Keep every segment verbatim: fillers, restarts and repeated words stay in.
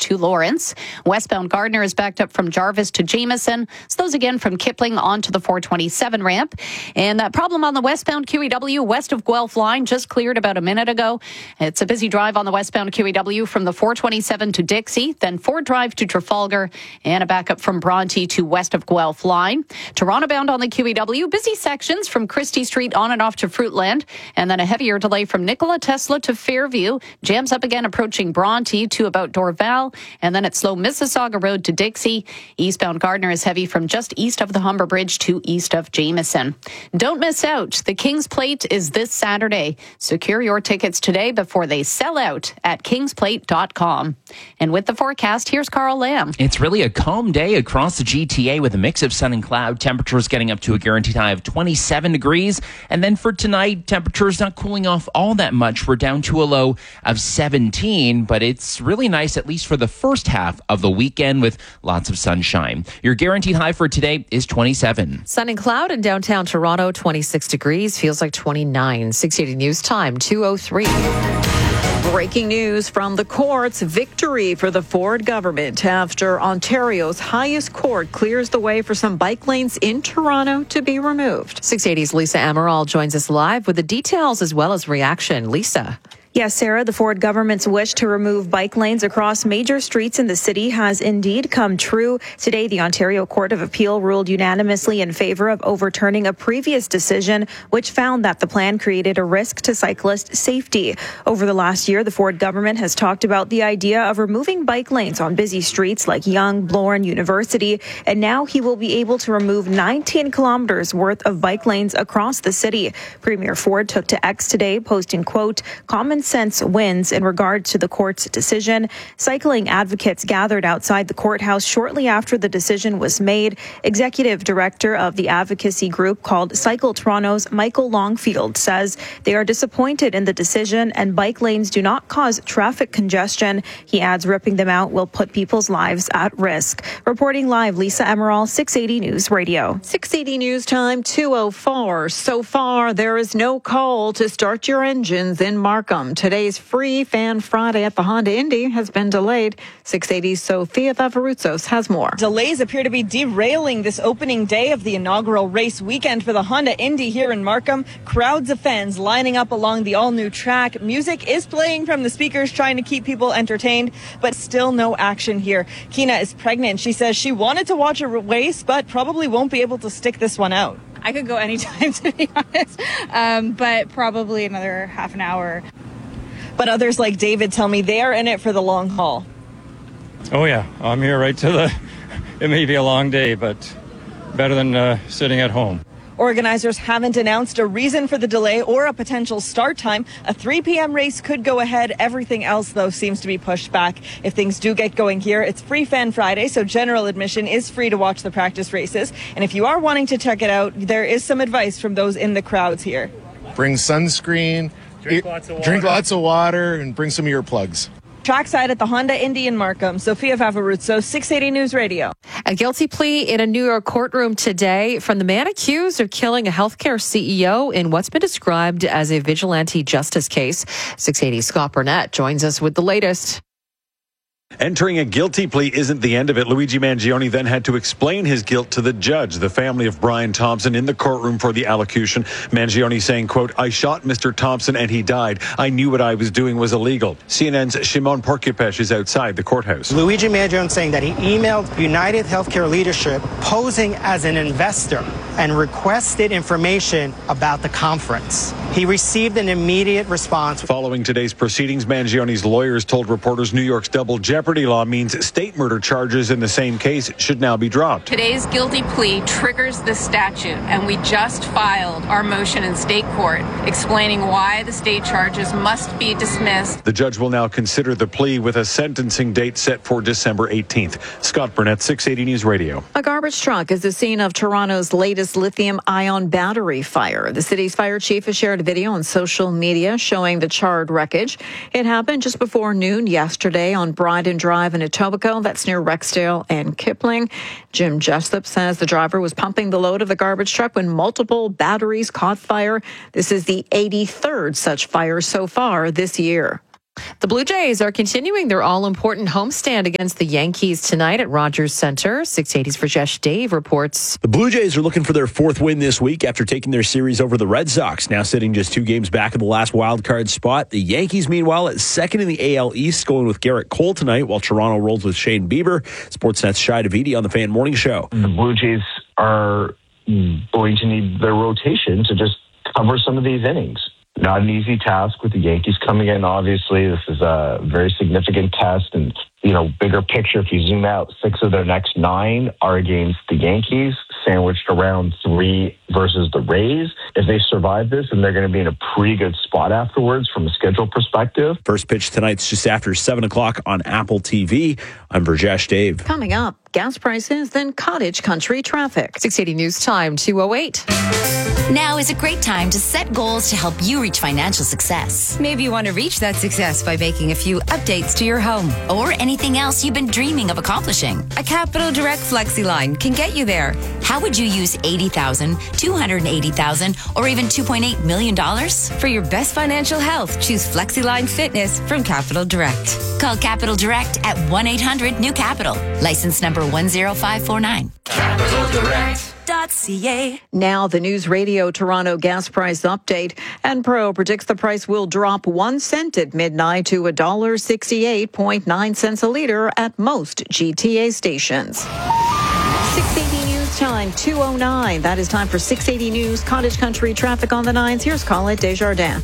to Lawrence. Westbound Gardner is backed up from Jarvis to Jameson. Slows again from Kipling onto the four twenty-seven ramp. And that problem on the westbound Q E W west of Guelph line just cleared about a minute ago. It's a busy drive on the westbound Q E W from the four twenty-seven to Dixie, then Ford Drive to Trafalgar, and a backup from Bronte to west of Guelph line. Toronto bound on the Q E W, busy sections from Christie Street on and off to Fruitland, and then a heavier delay from Nikola Tesla to Fairview. Jams up again approaching Bronte to about Dorval, and then it's slow Mississauga Road to Dixie. Eastbound Gardner is heavy from just east of the Humber Bridge to east of Jameson. Don't miss out. The King's Plate is this Saturday. Secure your tickets today before they sell out at kings plate dot com. And with the forecast, here's Carl Lamb. It's really a calm day across the G T A with a mix of sun and cloud. Temperatures getting up to a guaranteed high of twenty-seven degrees. And then for tonight, temperatures not cooling off all that much. We're down to a low of seventeen, but it's really nice, at least for the first half of the weekend, with lots of sunshine. Your guaranteed high for today is twenty-seven. Sun and cloud in downtown Toronto, twenty-six degrees, feels like twenty-nine. six eighty News Time, two oh three. Breaking news from the courts. Victory for the Ford government after Ontario's highest court clears the way for some bike lanes in Toronto to be removed. six eighty's Lisa Amaral joins us live with the details as well as reaction. Lisa. Yes, Sarah, the Ford government's wish to remove bike lanes across major streets in the city has indeed come true. Today, the Ontario Court of Appeal ruled unanimously in favor of overturning a previous decision, which found that the plan created a risk to cyclist safety. Over the last year, the Ford government has talked about the idea of removing bike lanes on busy streets like Yonge, Bloor, and University, and now he will be able to remove nineteen kilometers worth of bike lanes across the city. Premier Ford took to X today, posting, quote, common sense wins in regard to the court's decision. Cycling advocates gathered outside the courthouse shortly after the decision was made. Executive director of the advocacy group called Cycle Toronto's Michael Longfield says they are disappointed in the decision and bike lanes do not cause traffic congestion. He adds ripping them out will put people's lives at risk. Reporting live, Lisa Amaral, six eighty News Radio. six eighty News Time, two oh four. So far, there is no call to start your engines in Markham. Today's Free Fan Friday at the Honda Indy has been delayed. six eighty's Sophia Vavarutsos has more. Delays appear to be derailing this opening day of the inaugural race weekend for the Honda Indy here in Markham. Crowds of fans lining up along the all-new track. Music is playing from the speakers, trying to keep people entertained, but still no action here. Kina is pregnant. She says she wanted to watch a race, but probably won't be able to stick this one out. I could go anytime, to be honest, um, but probably another half an hour. But others like David tell me they are in it for the long haul. Oh, yeah. I'm here right to the... It may be a long day, but better than uh, sitting at home. Organizers haven't announced a reason for the delay or a potential start time. A three p.m. race could go ahead. Everything else, though, seems to be pushed back. If things do get going here, it's Free Fan Friday, so general admission is free to watch the practice races. And if you are wanting to check it out, there is some advice from those in the crowds here. Bring sunscreen. Drink lots of water. Drink lots of water and bring some earplugs. Trackside at the Honda Indy in Markham. Sophia Vavarutso, six eighty News Radio. A guilty plea in a New York courtroom today from the man accused of killing a healthcare C E O in what's been described as a vigilante justice case. six eighty Scott Burnett joins us with the latest. Entering a guilty plea isn't the end of it. Luigi Mangione then had to explain his guilt to the judge. The family of Brian Thompson in the courtroom for the allocution. Mangione saying, quote, I shot Mister Thompson and he died. I knew what I was doing was illegal. C N N's Shimon Porcupes is outside the courthouse. Luigi Mangione saying that he emailed United Healthcare leadership posing as an investor and requested information about the conference. He received an immediate response. Following today's proceedings, Mangione's lawyers told reporters New York's double jeopardy law means state murder charges in the same case should now be dropped. Today's guilty plea triggers the statute, and we just filed our motion in state court explaining why the state charges must be dismissed. The judge will now consider the plea with a sentencing date set for December eighteenth. Scott Burnett, six eighty News Radio. A garbage truck is the scene of Toronto's latest lithium-ion battery fire. The city's fire chief has shared a video on social media showing the charred wreckage. It happened just before noon yesterday on Bryden Drive in Etobicoke. That's near Rexdale and Kipling. Jim Jessup says the driver was pumping the load of the garbage truck when multiple batteries caught fire. This is the eighty-third such fire so far this year. The Blue Jays are continuing their all-important homestand against the Yankees tonight at Rogers Center. six eighty's Rajesh Dave reports. The Blue Jays are looking for their fourth win this week after taking their series over the Red Sox, now sitting just two games back in the last wild card spot. The Yankees, meanwhile, at second in the A L East, going with Garrett Cole tonight, while Toronto rolls with Shane Bieber. Sportsnet's Shai Davidi on the Fan Morning Show. The Blue Jays are going to need their rotation to just cover some of these innings. Not an easy task with the Yankees coming in. Obviously, this is a very significant test. And, you know, bigger picture, if you zoom out, six of their next nine are against the Yankees, sandwiched around three versus the Rays. If they survive this, then they're going to be in a pretty good spot afterwards from a schedule perspective. First pitch tonight's just after seven o'clock on Apple T V. I'm Rajesh Dave. Coming up, gas prices, then cottage country traffic. six eighty News Time, two oh eight. Now is a great time to set goals to help you reach financial success. Maybe you want to reach that success by making a few updates to your home or anything else you've been dreaming of accomplishing. A Capital Direct FlexiLine can get you there. How would you use eighty thousand dollars, two hundred eighty thousand dollars, or even two point eight million dollars? For your best financial health, choose FlexiLine Fitness from Capital Direct. Call Capital Direct at one eight hundred new capital. License number one zero five four nine. Capital Direct. Now, the News Radio Toronto gas price update. Enpro predicts the price will drop one cent at midnight to one dollar sixty-eight point nine cents a liter at most G T A stations. six eighty News Time, two oh nine. That is time for six eighty News Cottage Country traffic on the nines. Here's Colette Desjardins.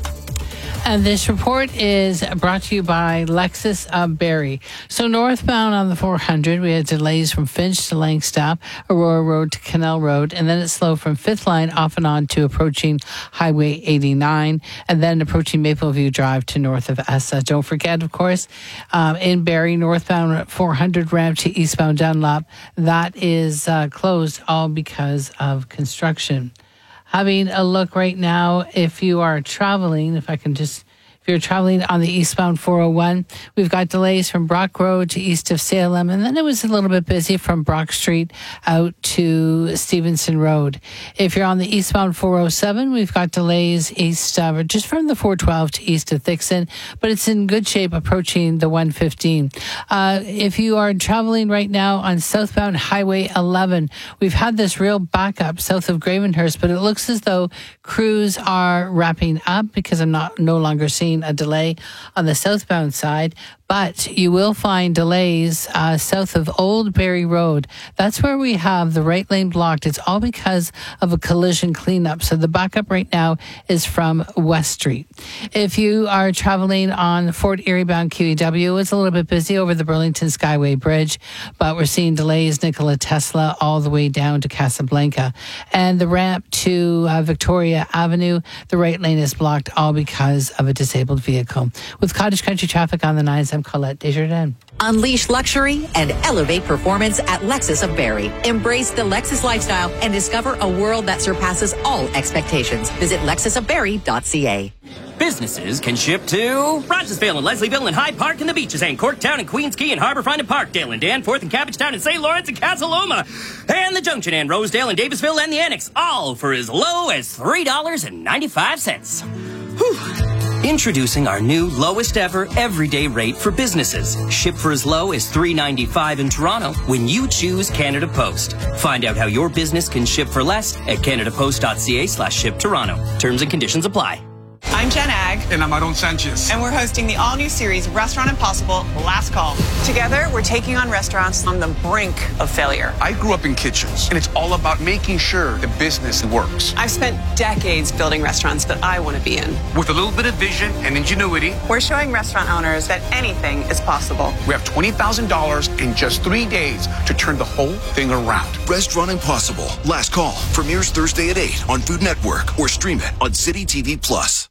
And this report is brought to you by Lexus of Barrie. So northbound on the four hundred, we had delays from Finch to Langstaff, Aurora Road to Canal Road, and then it's slow from Fifth Line off and on to approaching Highway eighty-nine, and then approaching Mapleview Drive to north of Essa. Don't forget, of course, um, in Barrie, northbound four hundred ramp to eastbound Dunlop, that is uh, closed all because of construction. Having a look right now, if you are traveling, if I can just, if you're traveling on the eastbound four oh one, we've got delays from Brock Road to east of Salem, and then it was a little bit busy from Brock Street out to Stevenson Road. If you're on the eastbound four oh seven, we've got delays east of, just from the four twelve to east of Thixon, but it's in good shape approaching the one fifteen. Uh, if you are traveling right now on southbound Highway eleven, we've had this real backup south of Gravenhurst, but it looks as though crews are wrapping up because I'm not no longer seeing a delay on the southbound side. But you will find delays uh, south of Old Barrie Road. That's where we have the right lane blocked. It's all because of a collision cleanup. So the backup right now is from West Street. If you are traveling on Fort Erie bound Q E W, it's a little bit busy over the Burlington Skyway Bridge, but we're seeing delays Nikola Tesla all the way down to Casablanca. And the ramp to uh, Victoria Avenue, the right lane is blocked all because of a disabled vehicle. With Cottage Country traffic on the nines, I'm Colette Desjardins. Unleash luxury and elevate performance at Lexus of Barrie. Embrace the Lexus lifestyle and discover a world that surpasses all expectations. Visit lexus of barrie dot c a. Businesses can ship to Rogersville and Leslieville and Hyde Park and the Beaches and Corktown and Queens Quay and Harbourfront and Parkdale and Danforth and Cabbagetown and Saint Lawrence and Casaloma and the Junction and Rosedale and Davisville and the Annex, all for as low as three dollars and ninety-five cents. Whew. Introducing our new lowest ever everyday rate for businesses. Ship for as low as three dollars and ninety-five cents in Toronto when you choose Canada Post. Find out how your business can ship for less at canadapost.ca slash ship Toronto. Terms and conditions apply. I'm Jen Ag. And I'm Aaron Sanchez. And we're hosting the all-new series Restaurant Impossible, Last Call. Together, we're taking on restaurants on the brink of failure. I grew up in kitchens, and it's all about making sure the business works. I've spent decades building restaurants that I want to be in. With a little bit of vision and ingenuity, we're showing restaurant owners that anything is possible. We have twenty thousand dollars in just three days to turn the whole thing around. Restaurant Impossible, Last Call, premieres Thursday at eight on Food Network or stream it on City T V Plus.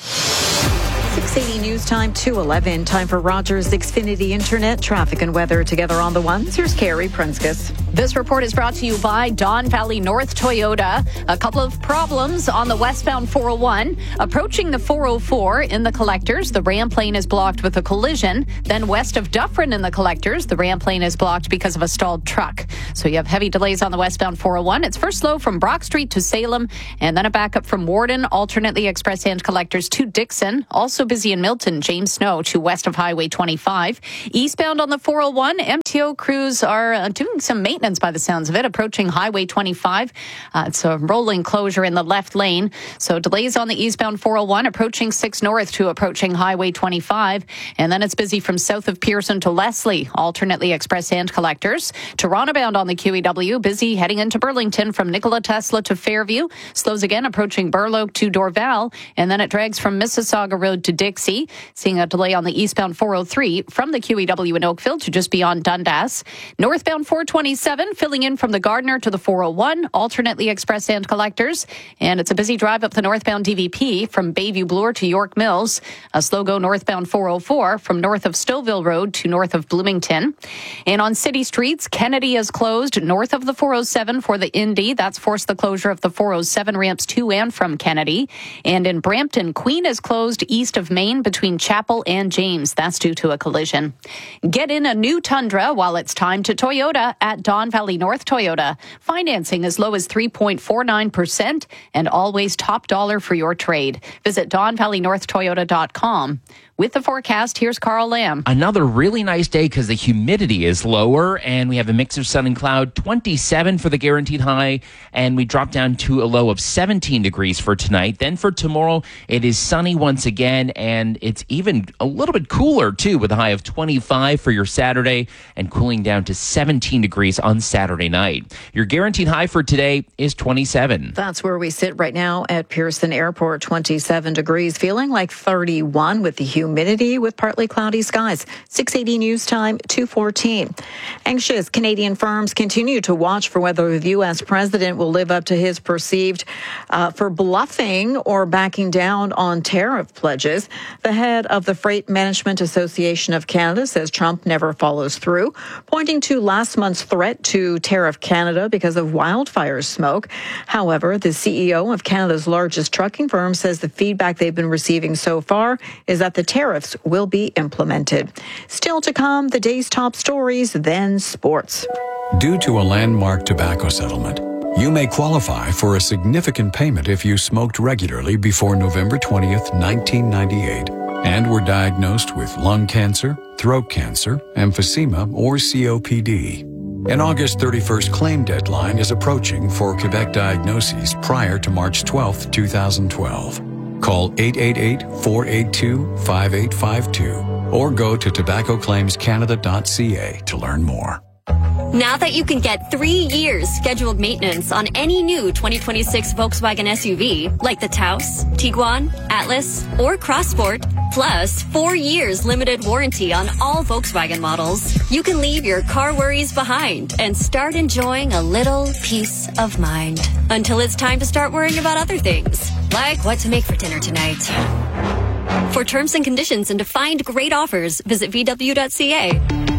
six eighty News Time, two eleven. Time for Rogers Xfinity Internet traffic and weather together on the ones. Here's Carrie Prenskus. This report is brought to you by Don Valley North Toyota. A couple of problems on the westbound four oh one. Approaching the four oh four in the collectors, the ramp lane is blocked with a collision. Then west of Dufferin in the collectors, the ramp lane is blocked because of a stalled truck. So you have heavy delays on the westbound four oh one. It's first slow from Brock Street to Salem, and then a backup from Warden, alternately express and collectors to Dixon. Also Also busy in Milton, James Snow to west of Highway twenty-five. Eastbound on the four oh one, M T O crews are uh, doing some maintenance by the sounds of it, approaching Highway twenty-five. Uh, it's a rolling closure in the left lane. So delays on the eastbound four oh one, approaching six North to approaching Highway twenty-five. And then it's busy from south of Pearson to Leslie, alternately express and collectors. Toronto bound on the Q E W, busy heading into Burlington from Nikola Tesla to Fairview. Slows again approaching Burloak to Dorval. And then it drags from Mississauga Road to Dixie. Seeing a delay on the eastbound four oh three from the Q E W in Oakville to just beyond Dundas. Northbound four twenty-seven filling in from the Gardiner to the four oh one, alternately express and collectors. And it's a busy drive up the northbound D V P from Bayview Bloor to York Mills. A slow go northbound four oh four from north of Stouffville Road to north of Bloomington. And on city streets, Kennedy is closed north of the four oh seven for the Indy. That's forced the closure of the four oh seven ramps to and from Kennedy. And in Brampton, Queen is closed east of Main between Chapel and James. That's due to a collision. Get in a new Tundra while it's time to Toyota at Don Valley North Toyota. Financing as low as three point four nine percent and always top dollar for your trade. Visit don valley north toyota dot com. With the forecast, here's Carl Lamb. Another really nice day because the humidity is lower and we have a mix of sun and cloud. twenty-seven for the guaranteed high, and we drop down to a low of seventeen degrees for tonight. Then for tomorrow, it is sunny once again, and it's even a little bit cooler too, with a high of twenty-five for your Saturday and cooling down to seventeen degrees on Saturday night. Your guaranteed high for today is twenty-seven. That's where we sit right now at Pearson Airport, twenty-seven degrees, feeling like thirty-one with the humidity. Humidity with partly cloudy skies. six eighty news time, two fourteen. Anxious Canadian firms continue to watch for whether the U S president will live up to his perceived uh, for bluffing or backing down on tariff pledges. The head of the Freight Management Association of Canada says Trump never follows through, pointing to last month's threat to tariff Canada because of wildfire smoke. However, the C E O of Canada's largest trucking firm says the feedback they've been receiving so far is that the tariffs will be implemented. Still to come, the day's top stories, then sports. Due to a landmark tobacco settlement, you may qualify for a significant payment if you smoked regularly before November twentieth, nineteen ninety-eight, and were diagnosed with lung cancer, throat cancer, emphysema, or C O P D. An August thirty-first claim deadline is approaching for Quebec diagnoses prior to March twelfth, twenty twelve. Call eight eight eight, four eight two, five eight five two or go to tobacco claims canada dot c a to learn more. Now that you can get three years scheduled maintenance on any new twenty twenty-six Volkswagen S U V, like the Taos, Tiguan, Atlas, or Crossport, plus four years limited warranty on all Volkswagen models, you can leave your car worries behind and start enjoying a little peace of mind. Until it's time to start worrying about other things, like what to make for dinner tonight. For terms and conditions and to find great offers, visit v w dot c a.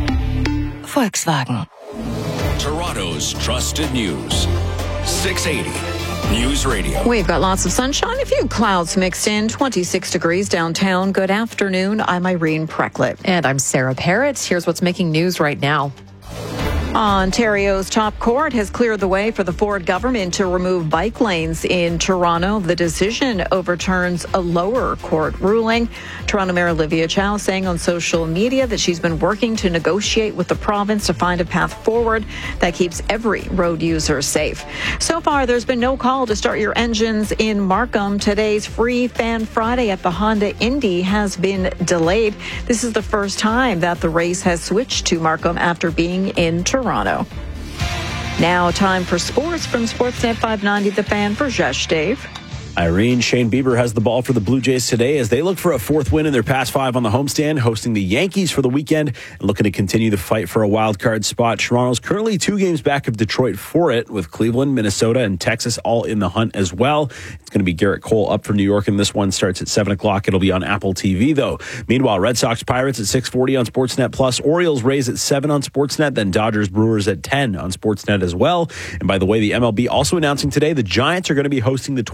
Volkswagen. Toronto's trusted news. six eighty News Radio. We've got lots of sunshine, a few clouds mixed in, twenty-six degrees downtown. Good afternoon. I'm Irene Precklett. And I'm Sarah Parrott. Here's what's making news right now. Ontario's top court has cleared the way for the Ford government to remove bike lanes in Toronto. The decision overturns a lower court ruling. Toronto Mayor Olivia Chow saying on social media that she's been working to negotiate with the province to find a path forward that keeps every road user safe. So far, there's been no call to start your engines in Markham. Today's Free Fan Friday at the Honda Indy has been delayed. This is the first time that the race has switched to Markham after being in Toronto. Toronto. Now time for sports from Sportsnet five ninety The Fan for Jesh Dave. Irene, Shane Bieber has the ball for the Blue Jays today as they look for a fourth win in their past five on the homestand, hosting the Yankees for the weekend and looking to continue the fight for a wild card spot. Toronto's currently two games back of Detroit for it, with Cleveland, Minnesota, and Texas all in the hunt as well. It's going to be Garrett Cole up for New York, and this one starts at seven o'clock. It'll be on Apple T V, though. Meanwhile, Red Sox Pirates at six forty on Sportsnet Plus, Orioles Rays at seven on Sportsnet, then Dodgers Brewers at ten on Sportsnet as well. And by the way, the M L B also announcing today the Giants are going to be hosting the twenty twenty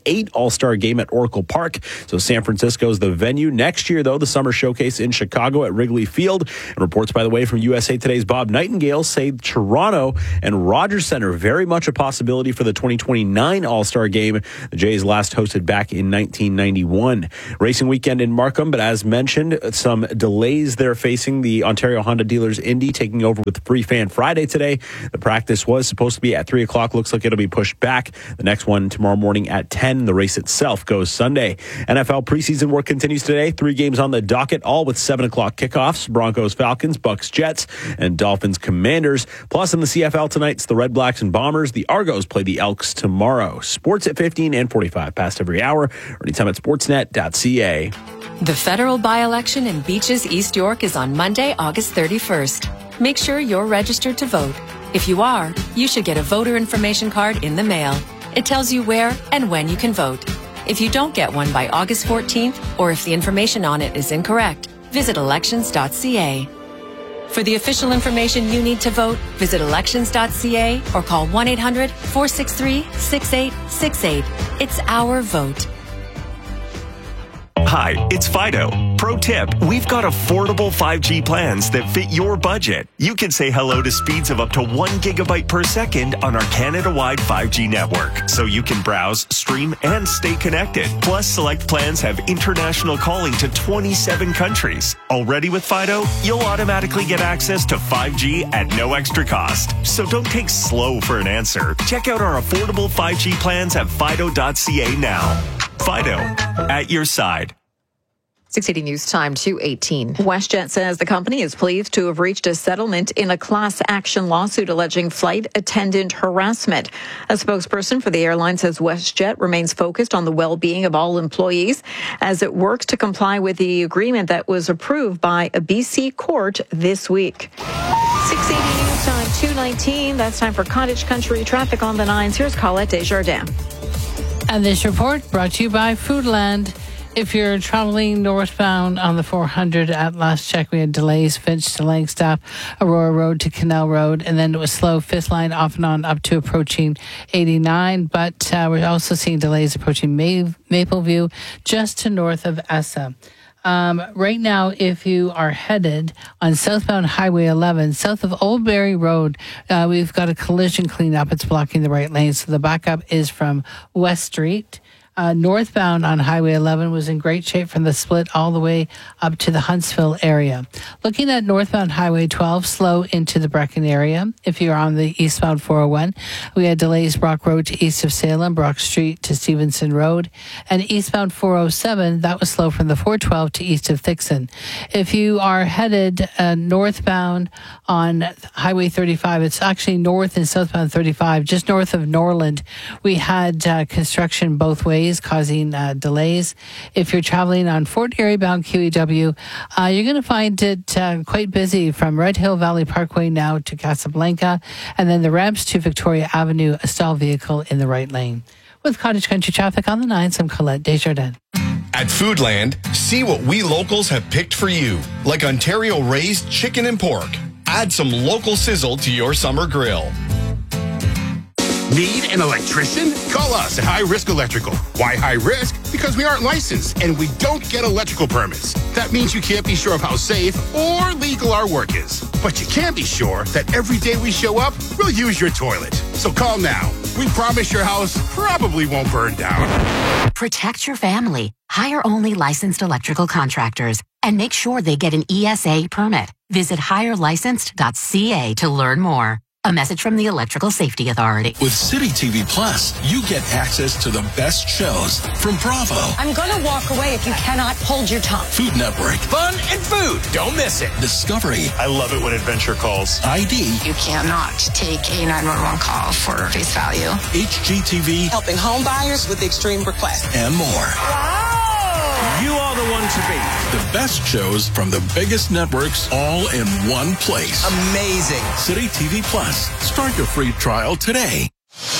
twenty-eight All-Star Game at Oracle Park. So San Francisco is the venue. Next year, though, the Summer Showcase in Chicago at Wrigley Field. And reports, by the way, from U S A Today's Bob Nightingale say Toronto and Rogers Center very much a possibility for the twenty twenty-nine All-Star Game. The Jays last hosted back in nineteen ninety-one. Racing weekend in Markham, but as mentioned, some delays they're facing. The Ontario Honda Dealers Indy taking over with Free Fan Friday today. The practice was supposed to be at three o'clock. Looks like it'll be pushed back. The next one tomorrow morning at ten. The race itself goes Sunday. N F L preseason work continues today. Three games on the docket, all with seven o'clock kickoffs. Broncos, Falcons, Bucks, Jets, and Dolphins, Commanders. Plus in the C F L tonight, it's the Red Blacks and Bombers. The Argos play the Elks tomorrow. Sports at fifteen and forty-five past every hour. Or anytime at sportsnet dot c a. The federal by-election in Beaches, East York is on Monday, August thirty-first. Make sure you're registered to vote. If you are, you should get a voter information card in the mail. It tells you where and when you can vote. If you don't get one by August fourteenth, or if the information on it is incorrect, visit elections dot c a. For the official information you need to vote, visit elections dot c a or call one eight hundred, four six three, six eight six eight. It's our vote. Hi, it's Fido. Pro tip, we've got affordable five G plans that fit your budget. You can say hello to speeds of up to one gigabyte per second on our Canada-wide five G network, so you can browse, stream, and stay connected. Plus, select plans have international calling to twenty-seven countries. Already with Fido, you'll automatically get access to five G at no extra cost. So don't take slow for an answer. Check out our affordable five G plans at fido dot c a now. Fido, at your side. six eighty News Time, two eighteen. WestJet says the company is pleased to have reached a settlement in a class action lawsuit alleging flight attendant harassment. A spokesperson for the airline says WestJet remains focused on the well-being of all employees as it works to comply with the agreement that was approved by a B C court this week. six eighty News Time, two nineteen. That's time for Cottage Country traffic on the nines. Here's Colette Desjardins. And this report brought to you by Foodland. If you're traveling northbound on the four hundred, at last check, we had delays, Finch to Langstaff, Aurora Road to Canal Road, and then it was slow, fifth line off and on up to approaching eighty-nine. But uh, we're also seeing delays approaching May- Mapleview, just to north of Essa. Um, right now, if you are headed on southbound Highway eleven, south of Old Barry Road, uh, we've got a collision cleanup. It's blocking the right lane. So the backup is from West Street. Uh, northbound on Highway eleven was in great shape from the split all the way up to the Huntsville area. Looking at northbound Highway twelve, slow into the Brecken area. If you're on the eastbound four oh one, we had delays Brock Road to east of Salem, Brock Street to Stevenson Road, and eastbound four oh seven, that was slow from the four twelve to east of Thixon. If you are headed uh, northbound on Highway thirty-five, it's actually north and southbound thirty-five, just north of Norland. We had uh, construction both ways, causing uh, delays. If you're traveling on Fort Erie bound Q E W, uh, you're going to find it uh, quite busy from Red Hill Valley Parkway now to Casablanca, and then the ramps to Victoria Avenue, a stalled vehicle in the right lane. With Cottage Country traffic on the nines, I'm Colette Desjardins. At Foodland, see what we locals have picked for you, like Ontario raised chicken and pork. Add some local sizzle to your summer grill. Need an electrician? Call us at High Risk Electrical. Why high risk? Because we aren't licensed and we don't get electrical permits. That means you can't be sure of how safe or legal our work is. But you can be sure that every day we show up, we'll use your toilet. So call now. We promise your house probably won't burn down. Protect your family. Hire only licensed electrical contractors and make sure they get an E S A permit. Visit hire licensed dot c a to learn more. A message from the Electrical Safety Authority. With City T V Plus, you get access to the best shows from Bravo. I'm going to walk away if you cannot hold your tongue. Food Network. Fun and food. Don't miss it. Discovery. I love it when adventure calls. I D. You cannot take a nine one one call for face value. H G T V. Helping home buyers with extreme requests. And more. Wow. You are the one to beat. The best shows from the biggest networks all in one place. Amazing. City T V Plus. Start your free trial today.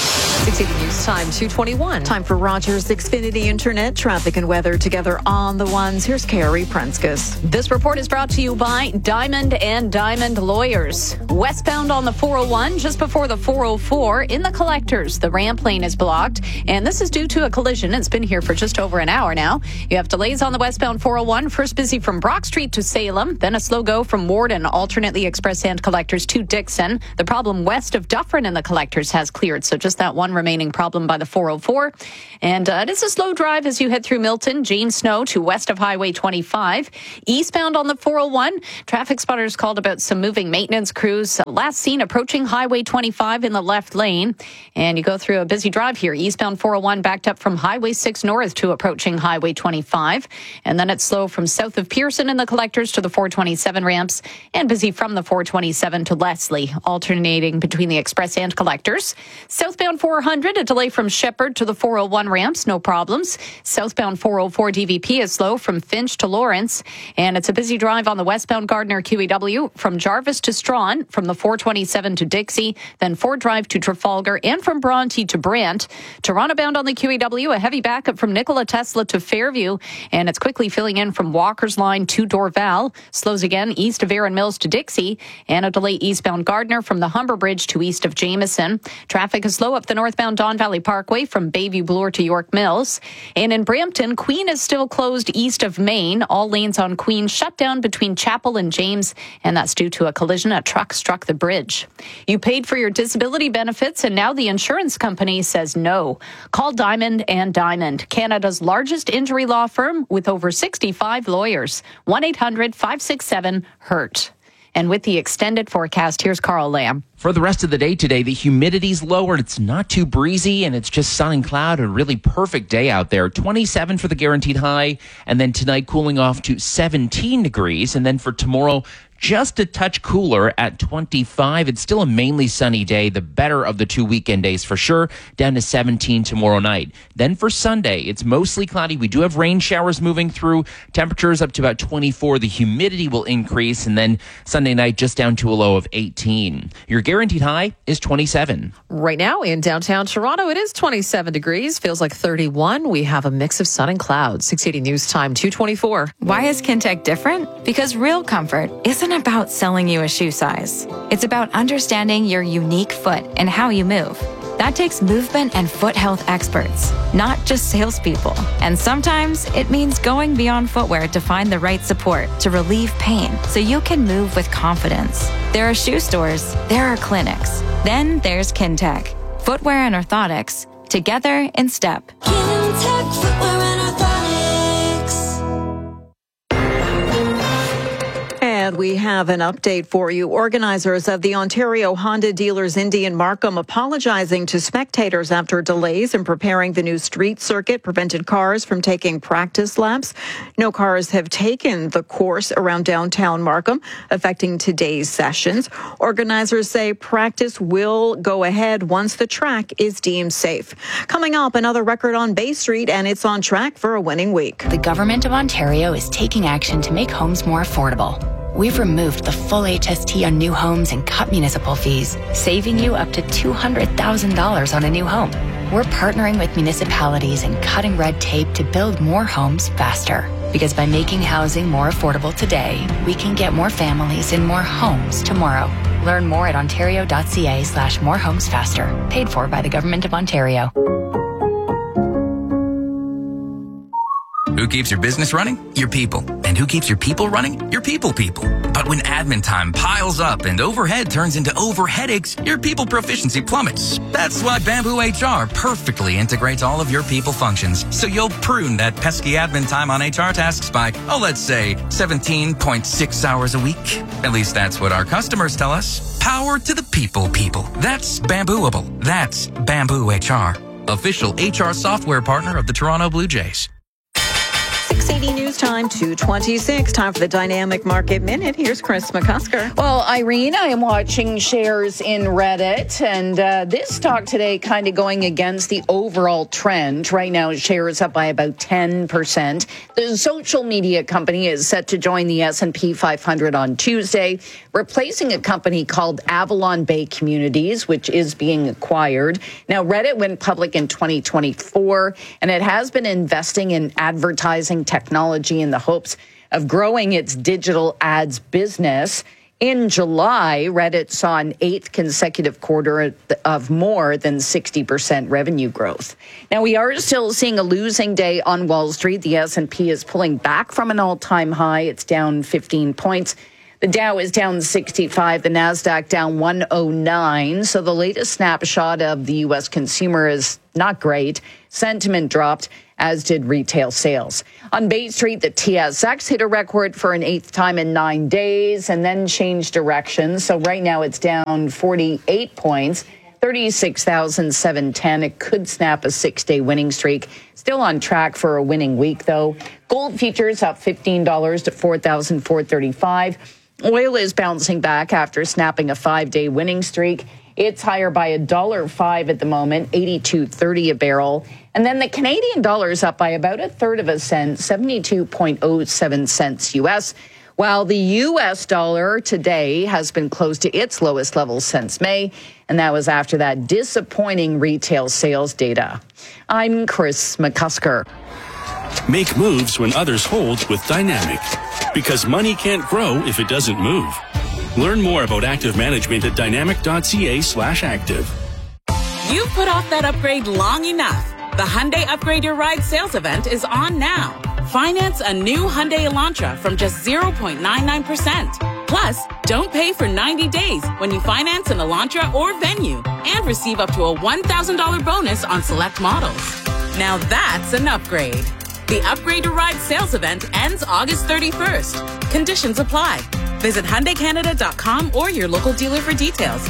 six eighty News Time, two twenty-one. Time for Rogers Xfinity Internet traffic and weather together on the ones. Here's Carrie Prenskus. This report is brought to you by Diamond and Diamond Lawyers. Westbound on the four oh one, just before the four oh four, in the collectors, the ramp lane is blocked, and this is due to a collision. It's been here for just over an hour now. You have delays on the westbound four oh one, first busy from Brock Street to Salem, then a slow go from Warden, alternately express and collectors to Dixon. The problem west of Dufferin in the collectors has cleared, so just that one remaining problem by the four oh four. And uh, it is a slow drive as you head through Milton, James Snow to west of Highway twenty-five. Eastbound on the four oh one, traffic spotters called about some moving maintenance crews. Uh, last seen approaching Highway twenty-five in the left lane. And you go through a busy drive here. Eastbound four oh one backed up from Highway six north to approaching Highway twenty-five. And then it's slow from south of Pearson in the collectors to the four twenty-seven ramps. And busy from the four twenty-seven to Leslie, alternating between the express and collectors. Southbound four hundred, a delay from Shepherd to the four oh one ramps, no problems. Southbound four oh four D V P is slow from Finch to Lawrence. And it's a busy drive on the westbound Gardner Q E W from Jarvis to Strawn, from the four twenty-seven to Dixie, then Ford Drive to Trafalgar, and from Bronte to Brant. Toronto bound on the Q E W, a heavy backup from Nikola Tesla to Fairview, and it's quickly filling in from Walker's Line to Dorval. Slows again east of Erin Mills to Dixie, and a delay eastbound Gardner from the Humber Bridge to east of Jameson. Traffic is slow up the northbound Don Valley Parkway from Bayview Bloor to York Mills. And in Brampton, Queen is still closed east of Main. All lanes on Queen shut down between Chapel and James, and that's due to a collision. A truck struck the bridge. You paid for your disability benefits, and now the insurance company says no. Call Diamond and Diamond, Canada's largest injury law firm with over sixty-five lawyers. one eight hundred five six seven hurt. And with the extended forecast, here's Carl Lamb. For the rest of the day today, the humidity's lower. It's not too breezy, and it's just sun and cloud. A really perfect day out there. twenty-seven for the guaranteed high, and then tonight cooling off to seventeen degrees. And then for tomorrow, just a touch cooler at twenty-five. It's still a mainly sunny day, the better of the two weekend days for sure, down to seventeen tomorrow night. Then for Sunday, it's mostly cloudy. We do have rain showers moving through, temperatures up to about twenty-four. The humidity will increase, and then Sunday night just down to a low of eighteen. Your guaranteed high is twenty-seven. Right now in downtown Toronto, it is twenty-seven degrees, feels like thirty-one. We have a mix of sun and clouds. six eighty News Time, two twenty-four. Why is Kintec different? Because real comfort isn't about selling you a shoe size. It's about understanding your unique foot and how you move. That takes movement and foot health experts, not just salespeople. And sometimes it means going beyond footwear to find the right support to relieve pain so you can move with confidence. There are shoe stores, there are clinics. Then there's Kintec, footwear and orthotics, together in step. Kintec Footwear and Orthotics. And we have an update for you. Organizers of the Ontario Honda Dealers Indy and Markham apologizing to spectators after delays in preparing the new street circuit prevented cars from taking practice laps. No cars have taken the course around downtown Markham, affecting today's sessions. Organizers say practice will go ahead once the track is deemed safe. Coming up, another record on Bay Street, and it's on track for a winning week. The Government of Ontario is taking action to make homes more affordable. We've removed the full H S T on new homes and cut municipal fees, saving you up to two hundred thousand dollars on a new home. We're partnering with municipalities and cutting red tape to build more homes faster. Because by making housing more affordable today, we can get more families in more homes tomorrow. Learn more at ontario.ca slash more homes faster. Paid for by the Government of Ontario. Who keeps your business running? Your people. And who keeps your people running? Your people people. But when admin time piles up and overhead turns into over headaches, your people proficiency plummets. That's why Bamboo H R perfectly integrates all of your people functions. So you'll prune that pesky admin time on H R tasks by, oh, let's say seventeen point six hours a week. At least that's what our customers tell us. Power to the people people. That's Bambooable. That's Bamboo H R. Official H R software partner of the Toronto Blue Jays. six eighty News Time, two twenty-six. Time for the Dynamic Market Minute. Here's Chris McCusker. Well, Irene, I am watching shares in Reddit, and uh, this stock today kind of going against the overall trend. Right now, shares up by about ten percent. The social media company is set to join the S and P five hundred on Tuesday, replacing a company called Avalon Bay Communities, which is being acquired. Now, Reddit went public in twenty twenty-four, and it has been investing in advertising technology in the hopes of growing its digital ads business. In July, Reddit saw an eighth consecutive quarter of more than sixty percent revenue growth. Now, we are still seeing a losing day on Wall Street. The S and P is pulling back from an all-time high. It's down fifteen points. The Dow is down sixty-five, the NASDAQ down one oh nine. So the latest snapshot of the U S consumer is not great. Sentiment dropped, as did retail sales. On Bay Street, the T S X hit a record for an eighth time in nine days and then changed direction. So right now it's down forty-eight points, thirty-six thousand seven hundred ten. It could snap a six-day winning streak. Still on track for a winning week, though. Gold futures up fifteen dollars to four thousand four hundred thirty-five dollars. Oil is bouncing back after snapping a five-day winning streak. It's higher by a dollar five at the moment, eighty-two thirty a barrel. And then the Canadian dollar is up by about a third of a cent, seventy-two point oh seven cents U S, while the U S dollar today has been close to its lowest level since May, and that was after that disappointing retail sales data. I'm Chris McCusker. Make moves when others hold with Dynamic, because money can't grow if it doesn't move. Learn more about active management at dynamic.ca slash active. You've put off that upgrade long enough. The Hyundai Upgrade Your Ride sales event is on now. Finance a new Hyundai Elantra from just zero point nine nine percent. Plus, don't pay for ninety days when you finance an Elantra or Venue, and receive up to a one thousand dollars bonus on select models. Now that's an upgrade. The Upgrade Your Ride sales event ends August thirty-first. Conditions apply. Visit Hyundai Canada dot com or your local dealer for details.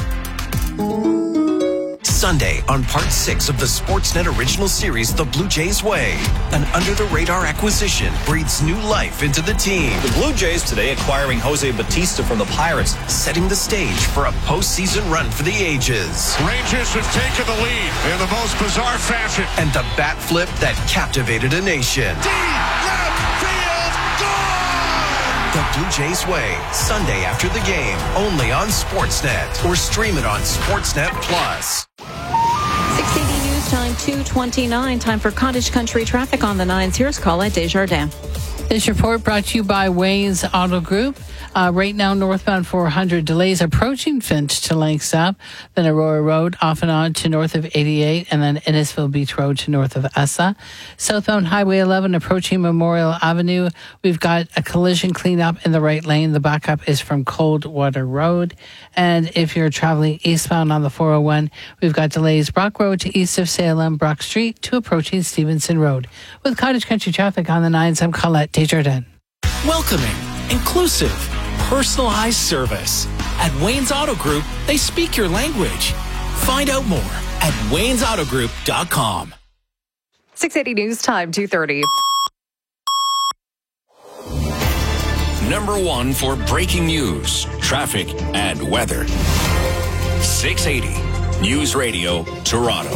Sunday on part six of the Sportsnet original series, The Blue Jays Way. An under-the-radar acquisition breathes new life into the team. The Blue Jays today acquiring Jose Bautista from the Pirates, setting the stage for a postseason run for the ages. Rangers have taken the lead in the most bizarre fashion. And the bat flip that captivated a nation. Deep left field, gone! The Blue Jays Way, Sunday after the game, only on Sportsnet, or stream it on Sportsnet Plus. six eighty News Time, two twenty-nine. Time for Cottage Country traffic on the nines. Here's Colette Desjardins. This report brought to you by Wayne's Auto Group. Uh, right now, northbound four hundred delays approaching Finch to Langstaff, then Aurora Road off and on to north of eighty-eight, and then Innisfil Beach Road to north of Essa. Southbound Highway eleven approaching Memorial Avenue. We've got a collision cleanup in the right lane. The backup is from Coldwater Road. And if you're traveling eastbound on the four oh one, we've got delays Brock Road to east of Salem, Brock Street to approaching Stevenson Road. With Cottage Country traffic on the nines, I'm Colette Desjardins. Welcoming, inclusive, personalized service. At Wayne's Auto Group, they speak your language. Find out more at waynes auto group dot com. six eighty News Time, two thirty. Number one for breaking news, traffic, and weather. six eighty News Radio, Toronto.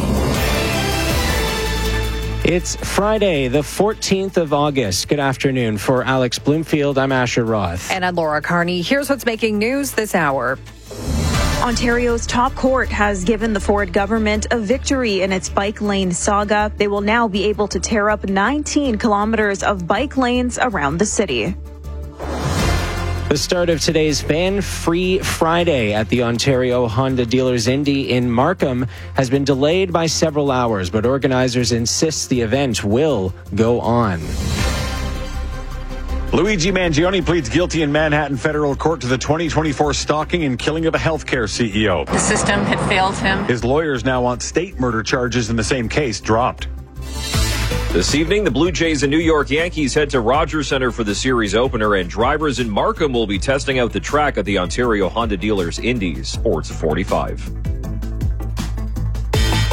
It's Friday, the fourteenth of August. Good afternoon. For Alex Bloomfield, I'm Asher Roth. And I'm Laura Carney. Here's what's making news this hour. Ontario's top court has given the Ford government a victory in its bike lane saga. They will now be able to tear up nineteen kilometers of bike lanes around the city. The start of today's Ban-Free Friday at the Ontario Honda Dealers Indy in Markham has been delayed by several hours, but organizers insist the event will go on. Luigi Mangione pleads guilty in Manhattan federal court to the twenty twenty-four stalking and killing of a healthcare C E O. The system had failed him. His lawyers now want state murder charges in the same case dropped. This evening, the Blue Jays and New York Yankees head to Rogers Center for the series opener, and drivers in Markham will be testing out the track at the Ontario Honda Dealers Indies. Sports forty-five.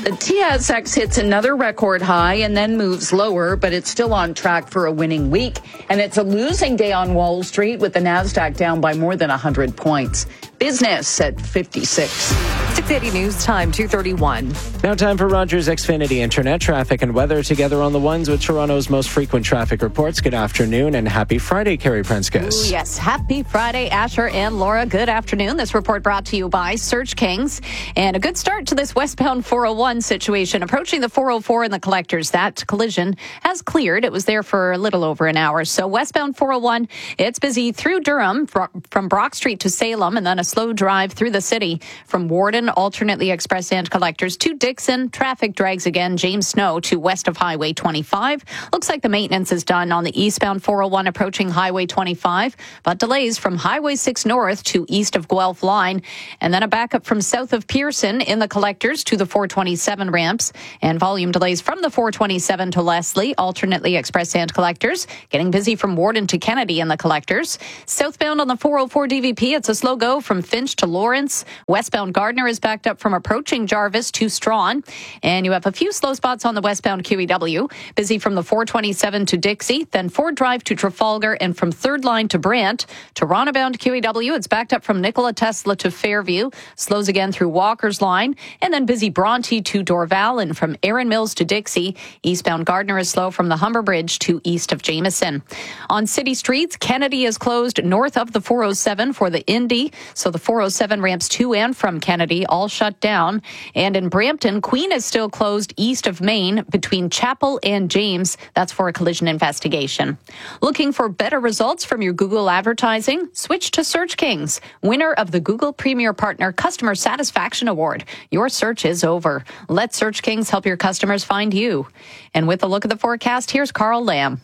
The T S X hits another record high and then moves lower, but it's still on track for a winning week. And it's a losing day on Wall Street with the NASDAQ down by more than one hundred points. Business at fifty-six. six eighty News Time, two thirty-one. Now time for Rogers Xfinity Internet traffic and weather together on the ones with Toronto's most frequent traffic reports. Good afternoon and happy Friday, Carrie Prenskus. Ooh, yes, happy Friday, Asher and Laura. Good afternoon. This report brought to you by Search Kings. And a good start to this westbound four oh one situation. Approaching the four oh four in the collectors, that collision has cleared. It was there for a little over an hour. So westbound four oh one, it's busy through Durham from Brock Street to Salem, and then a slow drive through the city from Warden, alternately express and collectors to Dixon. Traffic drags again. James Snow to west of Highway twenty-five. Looks like the maintenance is done on the eastbound four oh one approaching Highway twenty-five, but delays from Highway six north to east of Guelph line, and then a backup from south of Pearson in the collectors to the four twenty-seven ramps, and volume delays from the four twenty-seven to Leslie, alternately express and collectors. Getting busy from Warden to Kennedy in the collectors. Southbound on the four oh four D V P, it's a slow go from Finch to Lawrence. Westbound Gardner is backed up from approaching Jarvis to Strawn. And you have a few slow spots on the westbound Q E W. Busy from the four twenty-seven to Dixie, then Ford Drive to Trafalgar, and from Third Line to Brant. Toronto-bound Q E W, it's backed up from Nikola Tesla to Fairview. Slows again through Walker's Line. And then busy Bronte to Dorval, and from Erin Mills to Dixie. Eastbound Gardner is slow from the Humber Bridge to east of Jameson. On city streets, Kennedy is closed north of the four oh seven for the Indy. So the four oh seven ramps to and from Kennedy all shut down. And in Brampton, Queen is still closed east of Main between Chapel and James. That's for a collision investigation. Looking for better results from your Google advertising? Switch to Search Kings, winner of the Google Premier Partner Customer Satisfaction Award. Your search is over. Let Search Kings help your customers find you. And with a look at the forecast, here's Carl Lamb.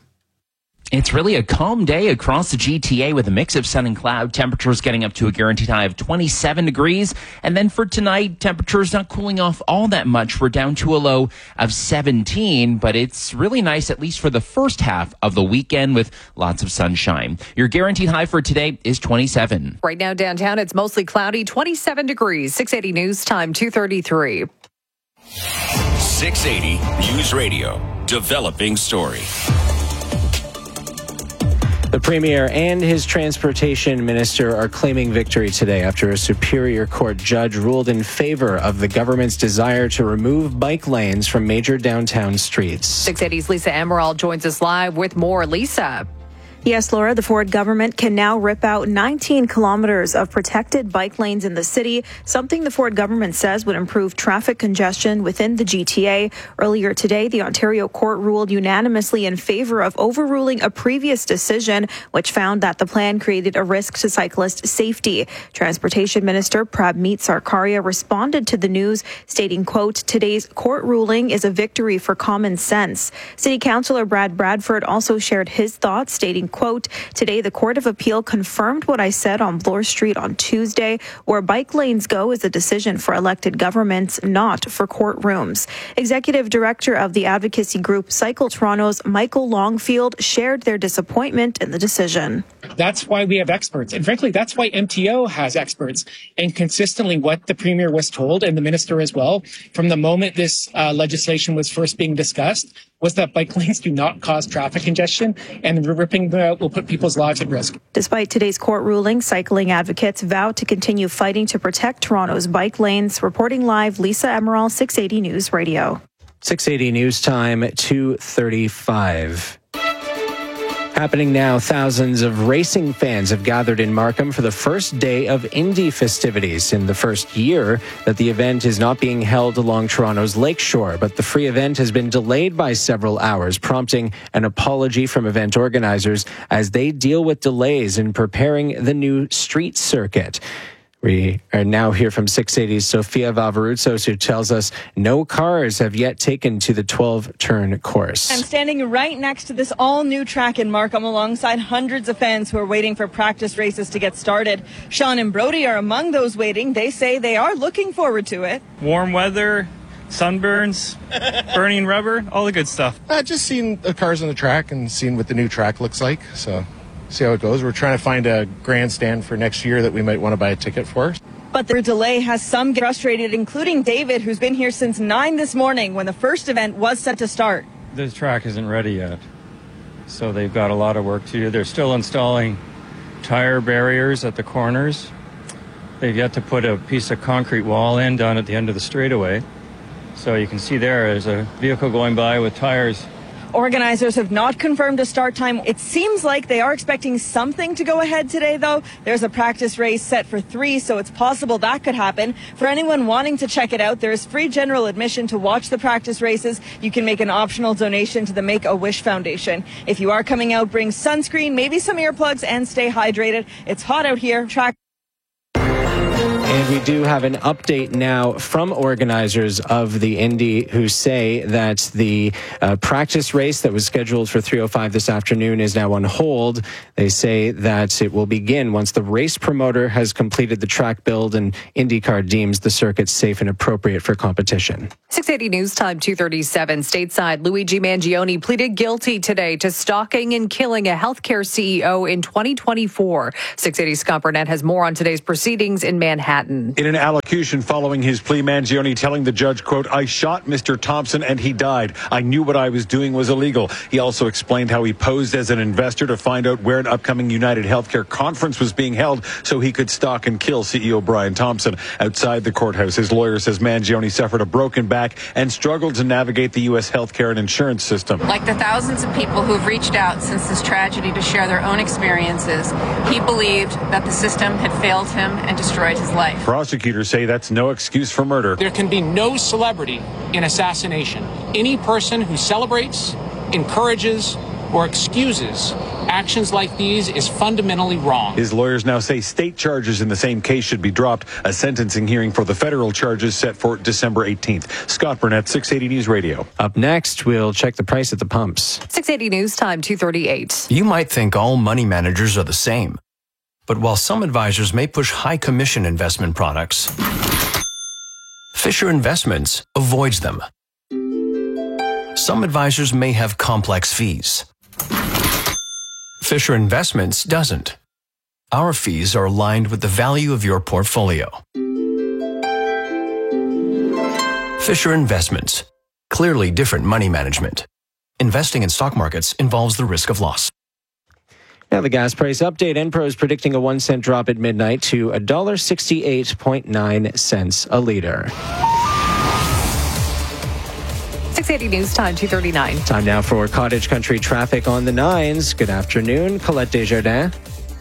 It's really a calm day across the G T A with a mix of sun and cloud. Temperatures getting up to a guaranteed high of twenty-seven degrees. And then for tonight, temperatures not cooling off all that much. We're down to a low of seventeen, but it's really nice, at least for the first half of the weekend, with lots of sunshine. Your guaranteed high for today is twenty-seven. Right now downtown, it's mostly cloudy, twenty-seven degrees. six eighty News Time, two thirty-three. six eighty News Radio. Developing story. The Premier and his transportation minister are claiming victory today after a Superior Court judge ruled in favor of the government's desire to remove bike lanes from major downtown streets. six eighty's Lisa Amaral joins us live with more. Lisa. Yes, Laura, the Ford government can now rip out nineteen kilometers of protected bike lanes in the city, something the Ford government says would improve traffic congestion within the G T A. Earlier today, the Ontario court ruled unanimously in favor of overruling a previous decision, which found that the plan created a risk to cyclist safety. Transportation Minister Prabmeet Sarkaria responded to the news, stating, quote, today's court ruling is a victory for common sense. City Councillor Brad Bradford also shared his thoughts, stating, quote, today the Court of Appeal confirmed what I said on Bloor Street on Tuesday. Where bike lanes go is a decision for elected governments, not for courtrooms. Executive Director of the advocacy group Cycle Toronto's Michael Longfield shared their disappointment in the decision. That's why we have experts. And frankly, that's why M T O has experts. And consistently what the Premier was told, and the Minister as well, from the moment this uh, legislation was first being discussed, was that bike lanes do not cause traffic congestion, and ripping them out will put people's lives at risk. Despite today's court ruling, cycling advocates vow to continue fighting to protect Toronto's bike lanes. Reporting live, Lisa Amaral, six eighty News Radio. six eighty News Time, two thirty-five. Happening now, thousands of racing fans have gathered in Markham for the first day of Indy festivities in the first year that the event is not being held along Toronto's lakeshore. But the free event has been delayed by several hours, prompting an apology from event organizers as they deal with delays in preparing the new street circuit. We are now here from six eighty's Sophia Valvaruzos, who tells us no cars have yet taken to the twelve-turn course. I'm standing right next to this all-new track in Markham alongside hundreds of fans who are waiting for practice races to get started. Sean and Brody are among those waiting. They say they are looking forward to it. Warm weather, sunburns, burning rubber, all the good stuff. Uh, just seeing the cars on the track and seeing what the new track looks like, so... see how it goes. We're trying to find a grandstand for next year that we might want to buy a ticket for. but their delay has some frustrated, including David, who's been here since nine this morning when the first event was set to start. The track isn't ready yet, so they've got a lot of work to do. They're still installing tire barriers at the corners. They've yet to put a piece of concrete wall in down at the end of the straightaway. So you can see there is a vehicle going by with tires. Organizers have not confirmed a start time. It seems like they are expecting something to go ahead today, though. There's a practice race set for three, so it's possible that could happen. For anyone wanting to check it out, there is free general admission to watch the practice races. You can make an optional donation to the Make-A-Wish Foundation. If you are coming out, bring sunscreen, maybe some earplugs, and stay hydrated. It's hot out here. Track. And we do have an update now from organizers of the Indy who say that the uh, practice race that was scheduled for three oh five this afternoon is now on hold. They say that it will begin once the race promoter has completed the track build and IndyCar deems the circuit safe and appropriate for competition. six eighty News Time, two thirty-seven. Stateside, Luigi Mangione pleaded guilty today to stalking and killing a healthcare C E O in twenty twenty-four. six eighty Scott Burnett has more on today's proceedings in Manhattan. In an allocution following his plea, Mangione telling the judge, quote, "I shot Mister Thompson and he died. I knew what I was doing was illegal." He also explained how he posed as an investor to find out where an upcoming United Healthcare conference was being held so he could stalk and kill C E O Brian Thompson. Outside the courthouse, his lawyer says Mangione suffered a broken back and struggled to navigate the U S healthcare and insurance system. Like the thousands of people who've reached out since this tragedy to share their own experiences, he believed that the system had failed him and destroyed his life. Prosecutors say that's no excuse for murder. There can be no celebrity in assassination. Any person who celebrates, encourages, or excuses actions like these is fundamentally wrong. His lawyers now say state charges in the same case should be dropped. A sentencing hearing for the federal charges set for December eighteenth. Scott Burnett, six eighty News Radio. Up next, we'll check the price at the pumps. six eighty News Time, two thirty-eight. You might think all money managers are the same. But while some advisors may push high commission investment products, Fisher Investments avoids them. Some advisors may have complex fees. Fisher Investments doesn't. Our fees are aligned with the value of your portfolio. Fisher Investments. Clearly different money management. Investing in stock markets involves the risk of loss. Now the gas price update. Enpro is predicting a one cent drop at midnight to one dollar sixty-eight point nine cents a liter. six eighty News Time, two thirty-nine. Time now for Cottage Country traffic on the nines. Good afternoon, Colette Desjardins.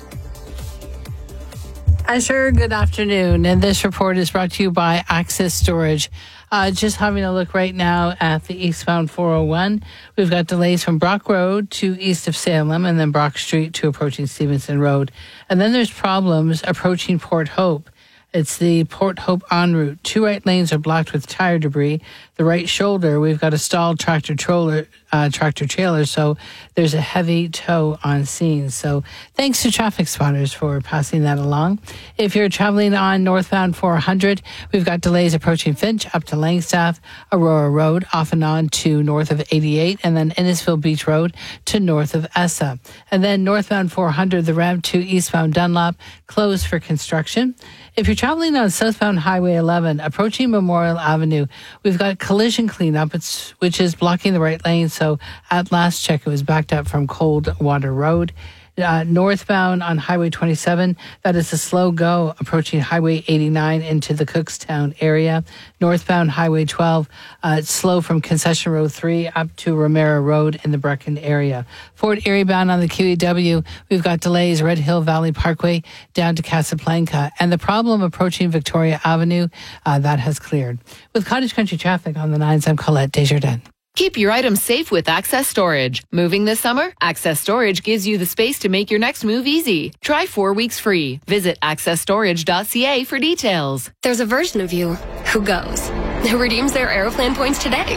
Asher, good afternoon. And this report is brought to you by Access Storage. Uh, just having a look right now at the eastbound four oh one. We've got delays from Brock Road to east of Salem and then Brock Street to approaching Stevenson Road. And then there's problems approaching Port Hope. It's the Port Hope en route. Two right lanes are blocked with tire debris. The right shoulder, we've got a stalled tractor trailer, uh, tractor trailer, so there's a heavy tow on scene. So thanks to traffic spotters for passing that along. If you're traveling on northbound four hundred, we've got delays approaching Finch up to Langstaff, Aurora Road, off and on to north of eighty-eight, and then Innisfil Beach Road to north of Essa. And then northbound four hundred, the ramp to eastbound Dunlop, closed for construction. If you're traveling on southbound Highway eleven, approaching Memorial Avenue, we've got collision cleanup, it's, which is blocking the right lane. So at last check, it was backed up from Coldwater Road. Uh, northbound on Highway twenty-seven, that is a slow go approaching Highway eighty-nine into the Cookstown area. Northbound Highway twelve, uh, it's slow from Concession Road three up to Romero Road in the Brecken area. Fort Erie bound on the Q E W, we've got delays Red Hill Valley Parkway down to Casablanca. And the problem approaching Victoria Avenue, uh, that has cleared. With Cottage Country traffic on the nines, I'm Colette Desjardins. Keep your items safe with Access Storage. Moving this summer? Access Storage gives you the space to make your next move easy. Try four weeks free. Visit access storage dot c a for details. There's a version of you who goes, who redeems their Aeroplan points today.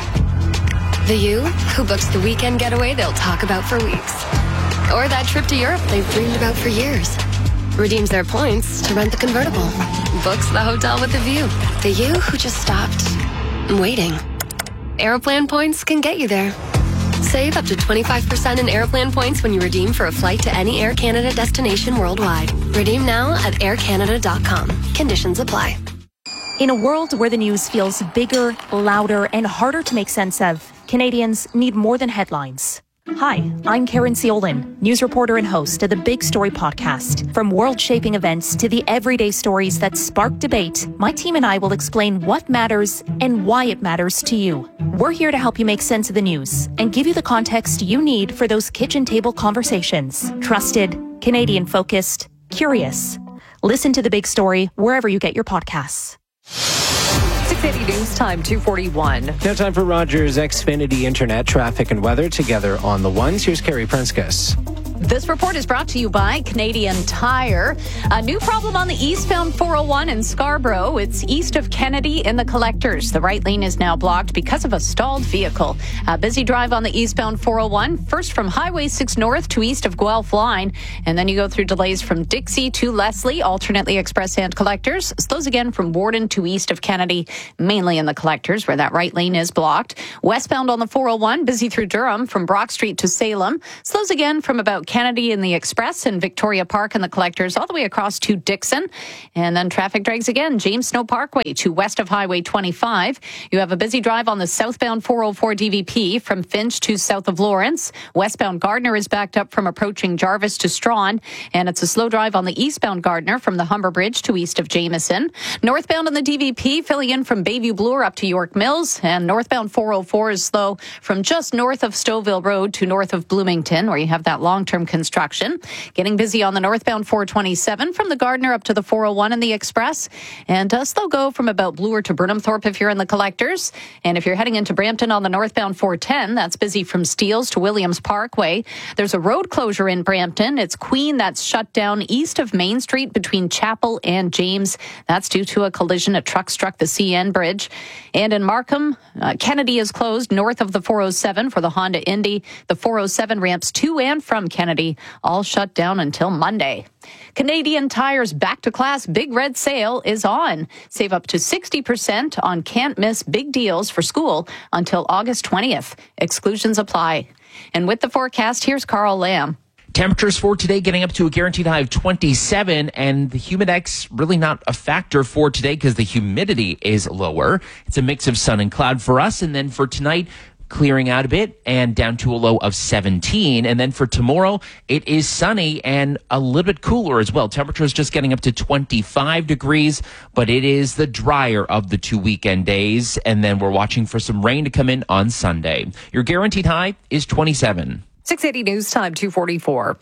The you who books the weekend getaway they'll talk about for weeks. Or that trip to Europe they've dreamed about for years. Redeems their points to rent the convertible. Books the hotel with the view. The you who just stopped waiting. Aeroplan points can get you there. Save up to twenty-five percent in Aeroplan points when you redeem for a flight to any Air Canada destination worldwide. Redeem now at air canada dot com. Conditions apply. In a world where the news feels bigger, louder, and harder to make sense of, Canadians need more than headlines. Hi, I'm Karen Ciolin, news reporter and host of the Big Story podcast. From world-shaping events to the everyday stories that spark debate, my team and I will explain what matters and why it matters to you. We're here to help you make sense of the news and give you the context you need for those kitchen table conversations. Trusted, Canadian-focused, curious. Listen to The Big Story wherever you get your podcasts. six eighty News Time, two forty-one. Now time for Rogers Xfinity Internet, traffic and weather together on the ones. Here's Carrie Prenskus. This report is brought to you by Canadian Tire. A new problem on the eastbound four oh one in Scarborough. It's east of Kennedy in the Collectors. The right lane is now blocked because of a stalled vehicle. A busy drive on the eastbound four oh one, first from Highway six North to east of Guelph Line, and then you go through delays from Dixie to Leslie, alternately Express and Collectors. Slows again from Warden to east of Kennedy, mainly in the Collectors, where that right lane is blocked. Westbound on the four oh one, busy through Durham from Brock Street to Salem. Slows again from about Kennedy in the Express and Victoria Park in the Collectors all the way across to Dixon. And then traffic drags again, James Snow Parkway to west of Highway twenty-five. You have a busy drive on the southbound four oh four D V P from Finch to south of Lawrence. Westbound Gardner is backed up from approaching Jarvis to Strawn. And it's a slow drive on the eastbound Gardner from the Humber Bridge to east of Jameson. Northbound on the D V P filling in from Bayview Bloor up to York Mills. And northbound four oh four is slow from just north of Stouffville Road to north of Bloomington, where you have that long-term construction. Getting busy on the northbound four twenty-seven from the Gardner up to the four oh one in the Express. And a slow go from about Bloor to Burnhamthorpe if you're in the Collectors. And if you're heading into Brampton on the northbound four ten, that's busy from Steeles to Williams Parkway. There's a road closure in Brampton. It's Queen that's shut down east of Main Street between Chapel and James. That's due to a collision. A truck struck the C N Bridge. And in Markham, uh, Kennedy is closed north of the four oh seven for the Honda Indy. The four oh seven ramps to and from Kennedy all shut down until Monday. Canadian Tire's Back to Class Big Red Sale is on. Save up to sixty percent on can't miss big deals for school until August twentieth. Exclusions apply. And with the forecast, here's Carl Lamb. Temperatures for today getting up to a guaranteed high of twenty-seven, and the Humidex really not a factor for today because the humidity is lower. It's a mix of sun and cloud for us, and then for tonight, clearing out a bit and down to a low of seventeen. And then for tomorrow, it is sunny and a little bit cooler as well. Temperatures just getting up to twenty-five degrees, but it is the drier of the two weekend days. And then we're watching for some rain to come in on Sunday. Your guaranteed high is twenty-seven. six eighty News Time, two forty-four.